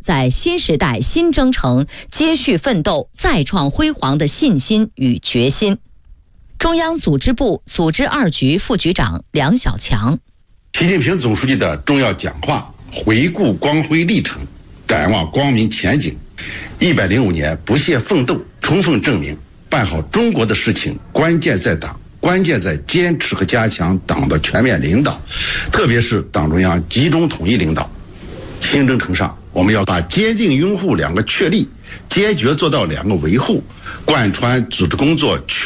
在新时代新征程接续奋斗、再创辉煌的信心与决心。中央组织部组织二局副局长梁小强。 习近平总书记的重要讲话，回顾光辉历程，展望光明前景。105年不懈奋斗，充分证明办好中国的事情，关键在党，关键在坚持和加强党的全面领导，特别是党中央集中统一领导。新征程上，我们要把坚定拥护两个确立，坚决做到两个维护，贯穿组织工作